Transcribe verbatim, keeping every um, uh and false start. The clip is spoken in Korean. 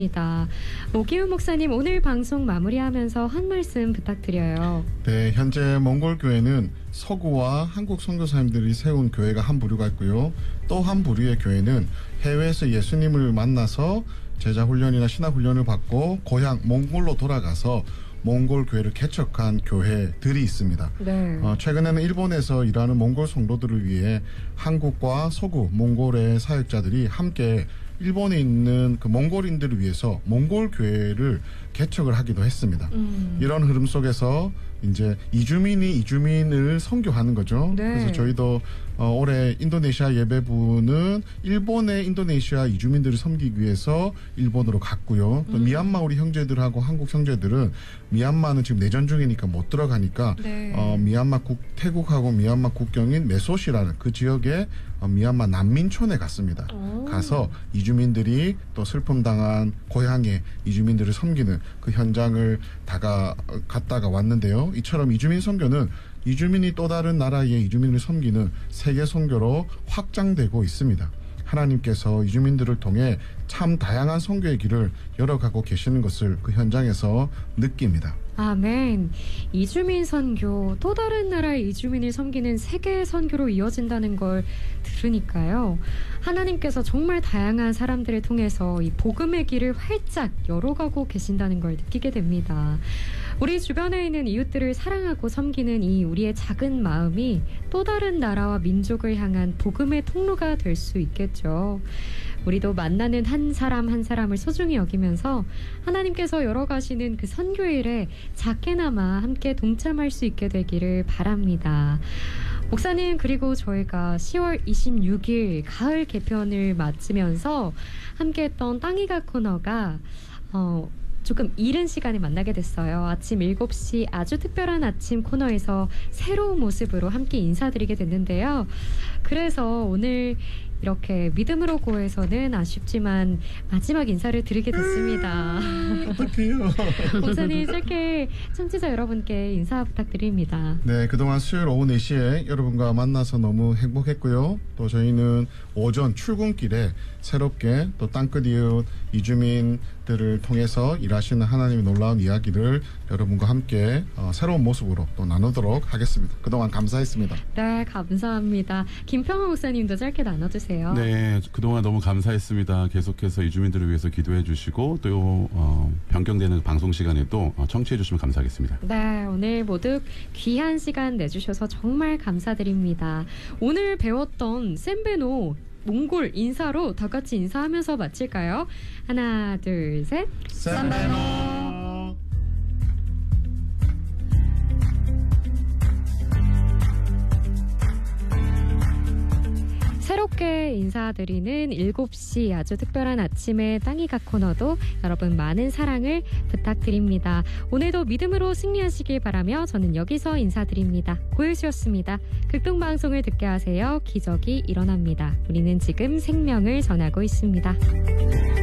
입니다. 오기훈 목사님, 오늘 방송 마무리하면서 한 말씀 부탁드려요. 네, 현재 몽골 교회는 서구와 한국 선교사님들이 세운 교회가 한 부류가 있고요. 또 한 부류의 교회는 해외에서 예수님을 만나서 제자 훈련이나 신학 훈련을 받고 고향 몽골로 돌아가서 몽골 교회를 개척한 교회들이 있습니다. 네. 어, 최근에는 일본에서 일하는 몽골 성도들을 위해 한국과 서구 몽골의 사역자들이 함께 일본에 있는 그 몽골인들을 위해서 몽골 교회를 개척을 하기도 했습니다. 음. 이런 흐름 속에서 이제 이주민이 이주민을 선교하는 거죠. 네. 그래서 저희도 어, 올해 인도네시아 예배부는 일본의 인도네시아 이주민들을 섬기기 위해서 일본으로 갔고요. 또 음. 미얀마 우리 형제들하고 한국 형제들은 미얀마는 지금 내전 중이니까 못 들어가니까 네. 어, 미얀마 국, 태국하고 미얀마 국경인 메소시라는 그 지역에 어, 미얀마 난민촌에 갔습니다. 오. 가서 이주민들이 또 슬픔 당한 고향의 이주민들을 섬기는 그 현장을 다가 갔다가 왔는데요. 이처럼 이주민 선교는 이주민이 또 다른 나라의 이주민을 섬기는 세계 선교로 확장되고 있습니다. 하나님께서 이주민들을 통해 참 다양한 선교의 길을 열어가고 계시는 것을 그 현장에서 느낍니다. 아멘. 이주민 선교, 또 다른 나라의 이주민을 섬기는 세계 선교로 이어진다는 걸 들으니까요. 하나님께서 정말 다양한 사람들을 통해서 이 복음의 길을 활짝 열어가고 계신다는 걸 느끼게 됩니다. 우리 주변에 있는 이웃들을 사랑하고 섬기는 이 우리의 작은 마음이 또 다른 나라와 민족을 향한 복음의 통로가 될 수 있겠죠. 우리도 만나는 한 사람 한 사람을 소중히 여기면서 하나님께서 열어가시는 그 선교일에 작게나마 함께 동참할 수 있게 되기를 바랍니다. 목사님, 그리고 저희가 시월 이십육일 가을 개편을 맞으면서 함께했던 땅이가 코너가 어, 조금 이른 시간에 만나게 됐어요. 아침 일곱 시 아주 특별한 아침 코너에서 새로운 모습으로 함께 인사드리게 됐는데요. 그래서 오늘 이렇게 믿음으로 고에서는 아쉽지만 마지막 인사를 드리게 됐습니다. 음, 어떡해요. 목사님, 짧게 청취자 여러분께 인사 부탁드립니다. 네, 그동안 수요일 오후 네 시에 여러분과 만나서 너무 행복했고요. 또 저희는 오전 출근길에 새롭게 또 땅끝 이웃 이주민들을 통해서 일하시는 하나님의 놀라운 이야기를 여러분과 함께 어, 새로운 모습으로 또 나누도록 하겠습니다. 그동안 감사했습니다. 네, 감사합니다. 김평화 목사님도 짧게 나눠주세요. 네, 그동안 너무 감사했습니다. 계속해서 이주민들을 위해서 기도해 주시고 또 어, 변경되는 방송 시간에도 어, 청취해 주시면 감사하겠습니다. 네, 오늘 모두 귀한 시간 내주셔서 정말 감사드립니다. 오늘 배웠던 샌베노 몽골 인사로 다 같이 인사하면서 마칠까요? 하나, 둘, 셋. 샌베노. 새롭게 인사드리는 일곱 시 아주 특별한 아침의 땅이가 코너도 여러분 많은 사랑을 부탁드립니다. 오늘도 믿음으로 승리하시길 바라며 저는 여기서 인사드립니다. 고일수였습니다. 극동방송을 듣게 하세요. 기적이 일어납니다. 우리는 지금 생명을 전하고 있습니다.